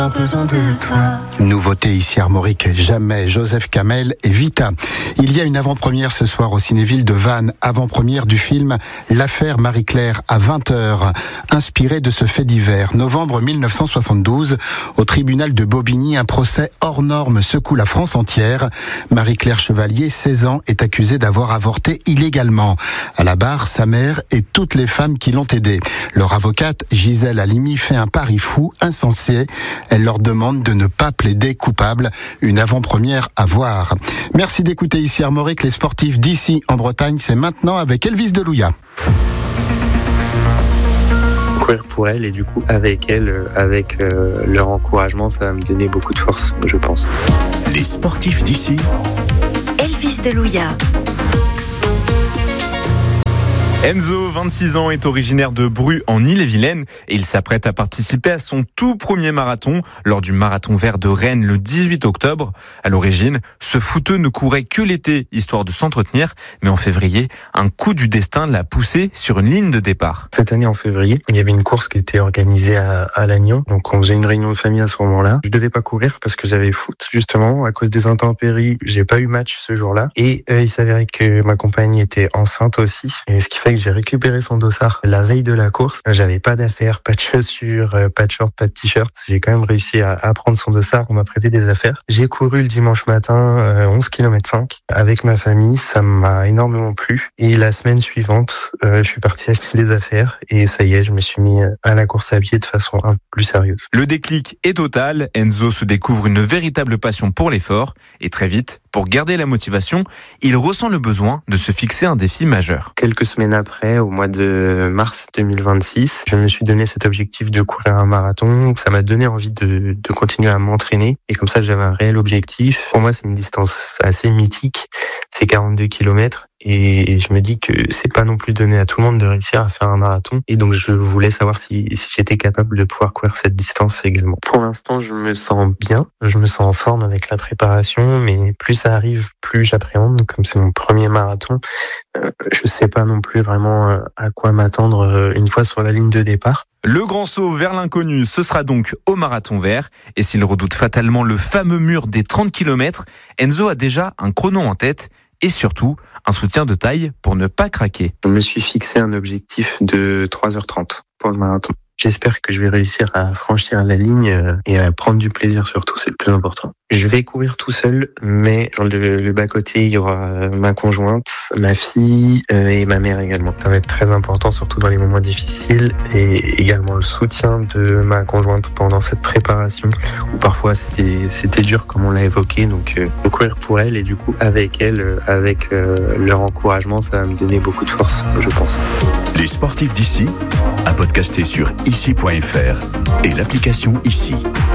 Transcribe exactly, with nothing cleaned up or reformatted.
besoin de toi. Nouveauté ici Armorique, jamais, Joseph Kamel et Vita. Il y a une avant-première ce soir au Cinéville de Vannes, avant-première du film L'affaire Marie-Claire à vingt heures, inspiré de ce fait divers. Novembre mille neuf cent soixante-douze, au tribunal de Bobigny, un procès hors norme secoue la France entière. Marie-Claire Chevalier, seize ans, est accusée d'avoir avorté illégalement. À la barre, sa mère et toutes les femmes qui l'ont aidée. Leur avocate, Gisèle Halimi, fait un pari fou, insensé. Elle leur demande de ne pas plaider coupable. Une avant-première à voir. Merci d'écouter ici Armorique, les sportifs d'ici en Bretagne. C'est maintenant avec Elvis Delouya. Courir pour elle et du coup avec elle, avec euh, leur encouragement, ça va me donner beaucoup de force, je pense. Les sportifs d'ici. Elvis Delouya. Enzo, vingt-six ans, est originaire de Bru en Ille-et-Vilaine et il s'apprête à participer à son tout premier marathon lors du marathon vert de Rennes le dix-huit octobre. À l'origine, ce footeux ne courait que l'été, histoire de s'entretenir, mais en février, un coup du destin l'a poussé sur une ligne de départ. Cette année en février, il y avait une course qui était organisée à, à Lannion, donc on faisait une réunion de famille à ce moment-là. Je devais pas courir parce que j'avais foot, justement, à cause des intempéries, j'ai pas eu match ce jour-là et euh, il s'avérait que ma compagne était enceinte aussi, et ce qui fait que j'ai récupéré son dossard la veille de la course. J'avais pas d'affaires, pas de chaussures, pas de short, pas de t-shirt. J'ai quand même réussi à, à prendre son dossard. On m'a prêté des affaires. J'ai couru le dimanche matin euh, onze kilomètres cinq avec ma famille. Ça m'a énormément plu. Et la semaine suivante, euh, je suis parti acheter des affaires et ça y est, je me suis mis à la course à pied de façon un peu plus sérieuse. Le déclic est total. Enzo se découvre une véritable passion pour l'effort et très vite, pour garder la motivation, il ressent le besoin de se fixer un défi majeur. Quelques semaines après, au mois de mars deux mille vingt-six, je me suis donné cet objectif de courir un marathon. Ça m'a donné envie de, de continuer à m'entraîner. Et comme ça, j'avais un réel objectif. Pour moi, c'est une distance assez mythique. C'est quarante-deux kilomètres. Et je me dis que c'est pas non plus donné à tout le monde de réussir à faire un marathon. Et donc, je voulais savoir si, si j'étais capable de pouvoir courir cette distance également. Pour l'instant, je me sens bien. Je me sens en forme avec la préparation. Mais plus ça arrive, plus j'appréhende. Comme c'est mon premier marathon, euh, je sais pas non plus vraiment à quoi m'attendre une fois sur la ligne de départ. Le grand saut vers l'inconnu, ce sera donc au marathon vert. Et s'il redoute fatalement le fameux mur des trente kilomètres, Enzo a déjà un chrono en tête et surtout un soutien de taille pour ne pas craquer. Je me suis fixé un objectif de trois heures trente pour le marathon. J'espère que je vais réussir à franchir la ligne et à prendre du plaisir surtout, c'est le plus important. Je vais courir tout seul, mais dans le, le bas-côté, il y aura ma conjointe, ma fille euh, et ma mère également. Ça va être très important, surtout dans les moments difficiles, et également le soutien de ma conjointe pendant cette préparation, où parfois c'était c'était dur comme on l'a évoqué, donc euh, courir pour elle et du coup avec elle, avec euh, leur encouragement, ça va me donner beaucoup de force, je pense. Les sportifs d'ici, à podcaster sur ici point f r et l'application Ici.